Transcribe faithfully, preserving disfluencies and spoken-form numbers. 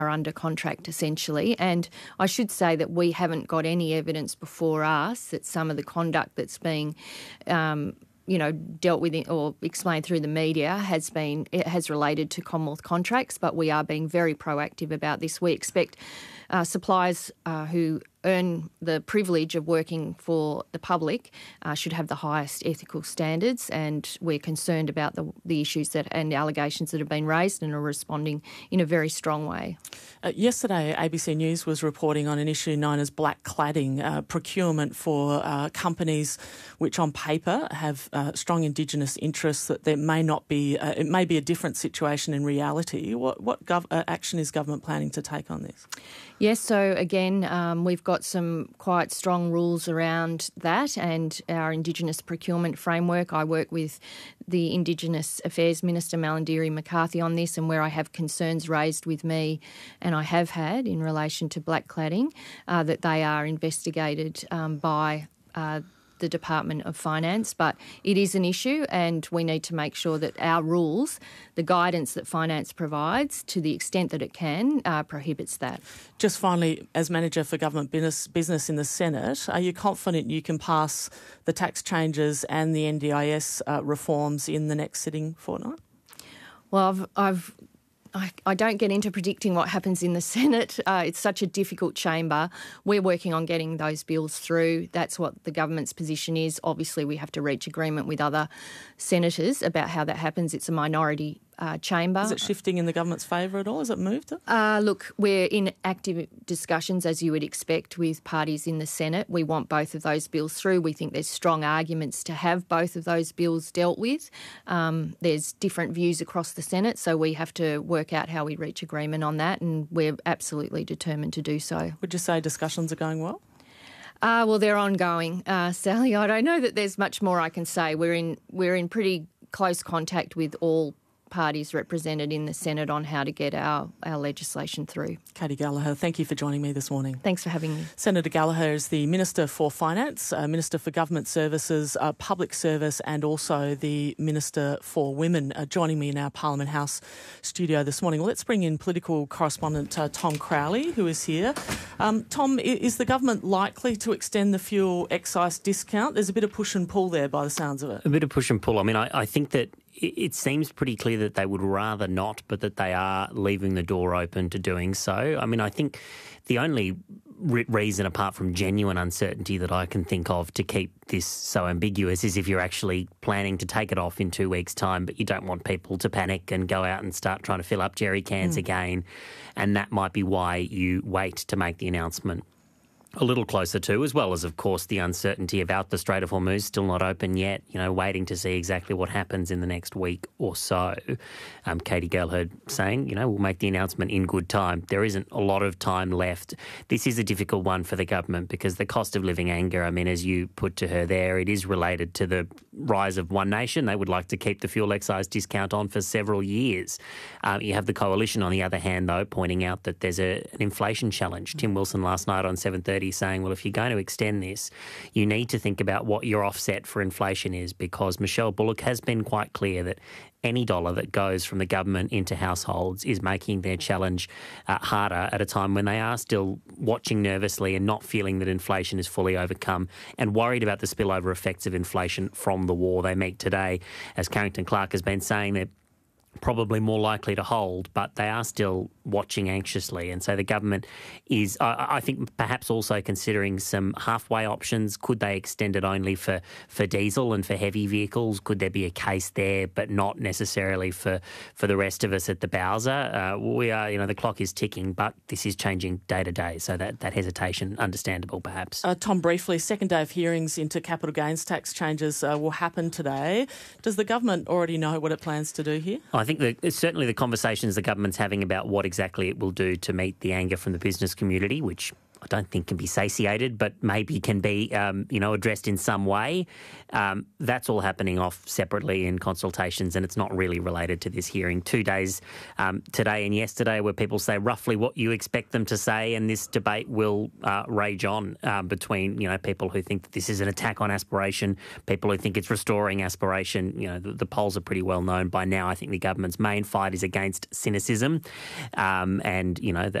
are under contract essentially. And I should say that we haven't got any evidence before us that some of the conduct that's being um, you know, dealt with or explained through the media has been, it has related to Commonwealth contracts, but we are being very proactive about this. We expect uh, suppliers uh, who earn the privilege of working for the public uh, should have the highest ethical standards, and we're concerned about the, the issues that and the allegations that have been raised and are responding in a very strong way. Uh, yesterday, A B C News was reporting on an issue known as black cladding, uh, procurement for uh, companies which on paper have uh, strong Indigenous interests, that there may not be, uh, it may be a different situation in reality. What, what gov- uh, action is government planning to take on this? Yes, so again, um, we've got some quite strong rules around that and our Indigenous procurement framework. I work with the Indigenous Affairs Minister, Malarndirri McCarthy, on this, and where I have concerns raised with me, and I have had in relation to black cladding, uh, that they are investigated um, by uh, the Department of Finance. But it is an issue, and we need to make sure that our rules, the guidance that Finance provides, to the extent that it can, uh, prohibits that. Just finally, as Manager for Government Business, business in the Senate, are you confident you can pass the tax changes and the N D I S uh, reforms in the next sitting fortnight? Well, I've... I've I, I don't get into predicting what happens in the Senate. Uh, it's such a difficult chamber. We're working on getting those bills through. That's what the government's position is. Obviously, we have to reach agreement with other senators about how that happens. It's a minority uh, chamber. Is it shifting in the government's favour at all? Has it moved it? Uh, look, we're in active discussions, as you would expect, with parties in the Senate. We want both of those bills through. We think there's strong arguments to have both of those bills dealt with. Um, there's different views across the Senate, so we have to work out how we reach agreement on that, and we're absolutely determined to do so. Would you say discussions are going well? Uh, well, they're ongoing, uh, Sally. I don't know that there's much more I can say. We're in we're in pretty close contact with all parties represented in the Senate on how to get our, our legislation through. Katie Gallagher, thank you for joining me this morning. Thanks for having me. Senator Gallagher is the Minister for Finance, uh, Minister for Government Services, uh, Public Service, and also the Minister for Women, uh, joining me in our Parliament House studio this morning. Well, let's bring in political correspondent uh, Tom Crowley, who is here. Um, Tom, is the government likely to extend the fuel excise discount? There's a bit of push and pull there by the sounds of it. A bit of push and pull. I mean, I, I think that it seems pretty clear that they would rather not, but that they are leaving the door open to doing so. I mean, I think the only re- reason, apart from genuine uncertainty, that I can think of to keep this so ambiguous is if you're actually planning to take it off in two weeks' time, but you don't want people to panic and go out and start trying to fill up jerry cans mm. again. And that might be why you wait to make the announcement a little closer to, as well as, of course, the uncertainty about the Strait of Hormuz, still not open yet, you know, waiting to see exactly what happens in the next week or so. Um, Katie Gallagher saying, you know, we'll make the announcement in good time. There isn't a lot of time left. This is a difficult one for the government because the cost of living anger, I mean, as you put to her there, it is related to the rise of One Nation. They would like to keep the fuel excise discount on for several years. Um, you have the Coalition, on the other hand, though, pointing out that there's a, an inflation challenge. Tim Wilson last night on seven thirty saying, well, if you're going to extend this, you need to think about what your offset for inflation is, because Michelle Bullock has been quite clear that any dollar that goes from the government into households is making their challenge uh, harder at a time when they are still watching nervously and not feeling that inflation is fully overcome and worried about the spillover effects of inflation from the war. They meet today, as Carrington Clark has been saying, they're probably more likely to hold, but they are still watching anxiously. And so the government is, I, I think, perhaps also considering some halfway options. Could they extend it only for, for diesel and for heavy vehicles? Could there be a case there, but not necessarily for, for the rest of us at the Bowser? Uh, we are, you know, the clock is ticking, but this is changing day to day. So that, that hesitation, understandable perhaps. Uh, Tom, briefly, second day of hearings into capital gains tax changes uh, will happen today. Does the government already know what it plans to do here? I think that it's certainly the conversations the government's having about what exactly it will do to meet the anger from the business community, which I don't think can be satiated, but maybe can be, um, you know, addressed in some way. Um, that's all happening off separately in consultations, and it's not really related to this hearing. Two days, um, today and yesterday, where people say roughly what you expect them to say, and this debate will uh, rage on uh, between, you know, people who think that this is an attack on aspiration, people who think it's restoring aspiration. You know, the, the polls are pretty well known by now. I think the government's main fight is against cynicism, um, and, you know,